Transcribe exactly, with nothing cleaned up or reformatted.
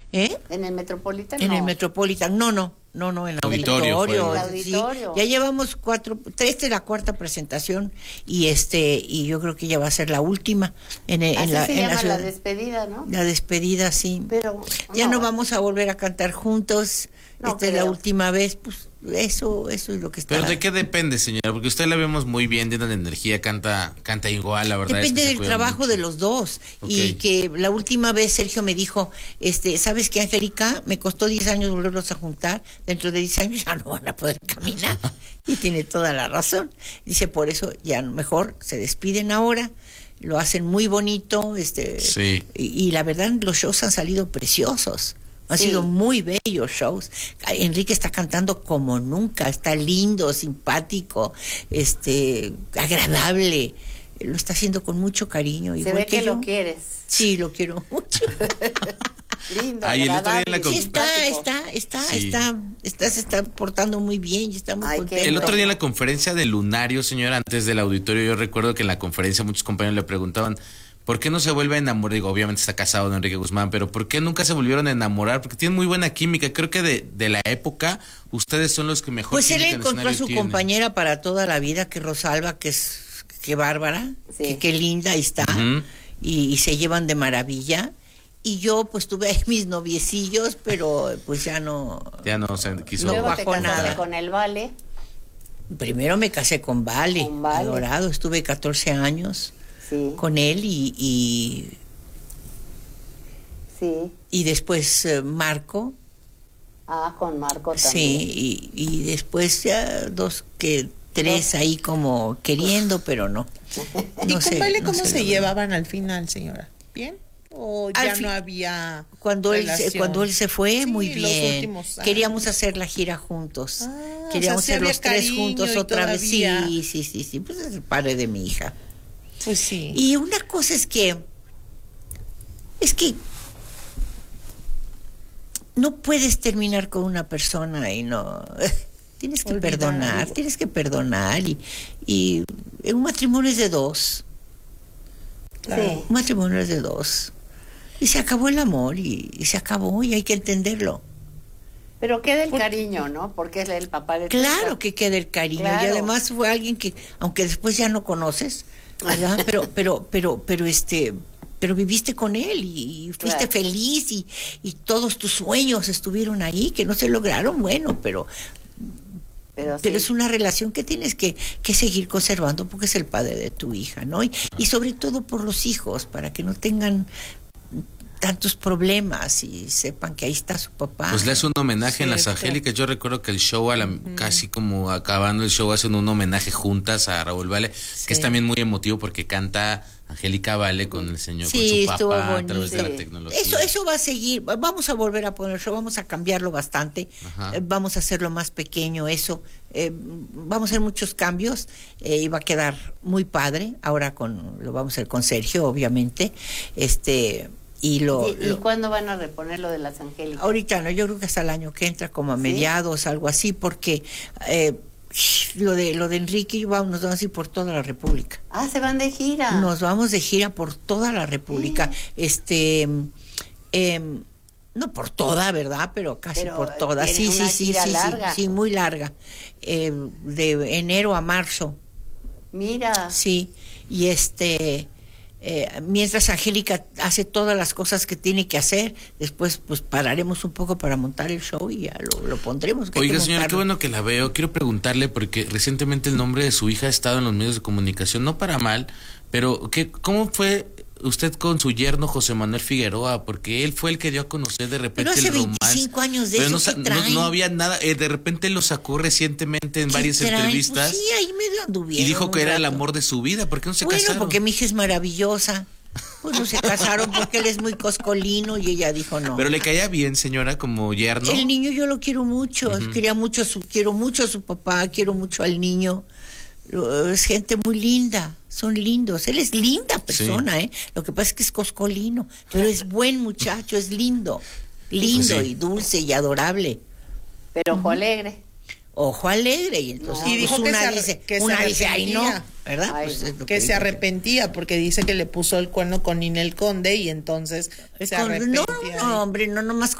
¿Eh? ¿En el Metropolitan? En no. el Metropolitan, no, no. No, no, en el Auditorio auditorio. fue. En el auditorio. Sí, ya llevamos cuatro, esta es la cuarta presentación y este y yo creo que ya va a ser la última en, el- en Así la se en llama la, la, ciudad- despedida, ¿no? la despedida, sí. Pero Ya no vamos a volver a cantar juntos. No Esta es la creo. última vez, pues eso eso es lo que está. Pero ¿de qué depende, señora? Porque usted la vemos muy bien, llena de energía, canta canta igual, la verdad. Depende es que se del cuida trabajo mucho. de los dos. Ok. Y que la última vez Sergio me dijo, este, ¿sabes qué, Angélica? Me costó diez años volverlos a juntar. Dentro de diez años ya no van a poder caminar. Y tiene toda la razón. Dice, por eso ya mejor se despiden ahora. Lo hacen muy bonito. este Sí. y, y la verdad, los shows han salido preciosos. Han Sí. sido muy bellos shows. Enrique está cantando como nunca, está lindo, simpático, este, agradable. Lo está haciendo con mucho cariño. Se igual ve que, yo. lo quieres. Sí, lo quiero mucho. Lindo, Ay, el otro día en la agradable, con- Sí, está, simpático. está, está, Sí. está, está, se está portando muy bien y está muy Ay, qué contento. El otro día en la conferencia del Lunario, señora, antes del auditorio, yo recuerdo que en la conferencia muchos compañeros le preguntaban, ¿por qué no se vuelve a enamorar? Digo, obviamente está casado don Enrique Guzmán, pero ¿por qué nunca se volvieron a enamorar? Porque tienen muy buena química. Creo que de, de la época, ustedes son los que mejor Pues él química en encontró a escenario su tienen. compañera para toda la vida, que Rosalba, que es que bárbara, Sí. que qué linda está, Ujú. y, y se llevan de maravilla. Y yo pues tuve ahí mis noviecillos, pero pues ya no. Ya no se quiso. No Luego te bajó casaste nada. con el Vale. Primero me casé con Vale, Con Vale. adorado, estuve catorce años Sí, con él y, y, sí. y después eh, Marco, Ah, con Marco también. sí, y, y después ya dos que tres Dos. ahí como queriendo, pero no. ¿Y No con sé, Vale no cómo sé se logró. llevaban al final, señora? ¿Bien? ¿O Al ya fin- no había Cuando él, se, relación? cuando él se fue, Sí, muy los bien. últimos años. Queríamos hacer la gira juntos. Ah, Queríamos o sea, sí ser había los tres cariño juntos y otra vez. todavía- Sí, sí, sí, sí. Pues es el padre de mi hija. Pues sí. Y una cosa es que, es que no puedes terminar con una persona y no, tienes que Olvidar perdonar, algo. tienes que perdonar y, y un matrimonio es de dos, Claro. Sí. un matrimonio es de dos. Y se acabó el amor y, y se acabó y hay que entenderlo. Pero queda el cariño, ¿no? Porque es el papá de tu Claro hija. que queda el cariño Claro. y además fue alguien que, aunque después ya no conoces, ¿verdad? pero, pero, pero, pero este, pero viviste con él y, y fuiste Claro. feliz y, y todos tus sueños estuvieron ahí, que no se lograron, bueno, pero, Pero, sí. pero es una relación que tienes que, que seguir conservando porque es el padre de tu hija, ¿no? Y, y sobre todo por los hijos, para que no tengan tantos problemas y sepan que ahí está su papá. Pues le hace un homenaje en Las Cierto. Angélicas. Yo recuerdo que el show, a la, casi como acabando el show, hacen un homenaje juntas a Raúl Vale, que es también muy emotivo porque canta Angélica Vale con el señor, Sí, con su estuvo papá, a través de la bonito. tecnología. Eso, eso va a seguir, vamos a volver a poner show, vamos a cambiarlo bastante, Ajá. eh, vamos a hacerlo más pequeño, eso, eh, vamos a hacer muchos cambios, eh, y va a quedar muy padre, ahora con, lo vamos a hacer con Sergio, obviamente, este, y lo... ¿Y, y lo- cuándo van a reponer lo de las Angélicas? ahorita no, yo creo que hasta el año que entra, como a ¿Sí? mediados, algo así, porque eh, lo de lo de Enrique y yo vamos, nos vamos a ir por toda la República. Ah, se van de gira. Nos vamos de gira por toda la República. Este, em, no por toda, ¿verdad? Pero casi Pero por toda. Sí, tienen sí, una sí, gira sí, sí, larga. sí, muy larga. Em, de enero a marzo, Mira. sí. Y este, eh, mientras Angélica hace todas las cosas que tiene que hacer, después pues pararemos un poco para montar el show y ya lo, lo pondremos. que hay que Oiga, señora, qué montarlo. bueno que la veo. Quiero preguntarle, porque recientemente el nombre de su hija ha estado en los medios de comunicación, no para mal, pero ¿qué, ¿cómo fue usted con su yerno José Manuel Figueroa? Porque él fue el que dio a conocer de repente Pero hace el romance. veinticinco años de Pero eso, no, sa- ¿qué no, traen? no había nada, eh, de repente lo sacó recientemente en ¿Qué varias traen? entrevistas Pues sí, ahí medio anduvieron y dijo un que era el rato. amor de su vida. ¿Por qué no se Bueno, casaron? porque mi hija es maravillosa. Pues no se casaron porque él es muy coscolino y ella dijo no. Pero le caía bien, señora, como yerno. El niño yo lo quiero mucho, quería mucho a su, quiero mucho a su papá, quiero mucho al niño. Lo- Es gente muy linda, son lindos. Él es linda persona, ¿eh? Lo que pasa es que es coscolino, pero es buen muchacho, es lindo. Lindo Pues sí. y dulce y adorable. Pero ojo alegre. Ojo alegre. Y entonces Y pues, dijo que una se ar- dice, que se una dice, ay no, arrepentía. ¿verdad? Ay, Pues no. es lo Que se dijo. arrepentía porque dice que le puso el cuerno con Ninel Conde y entonces se Con- arrepentía. no, no, hombre, no nomás